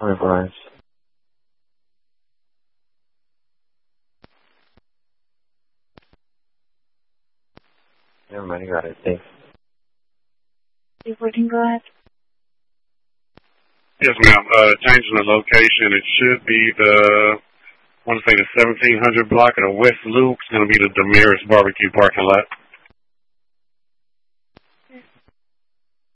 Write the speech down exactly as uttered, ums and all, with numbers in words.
twenty-four hours. Never mind, you got it. Thanks. Reporting, go ahead. Yes, ma'am. Uh, changing the location. It should be the, I want to say the seventeen hundred block of the West Loop. It's going to be the Damaris Barbecue parking lot.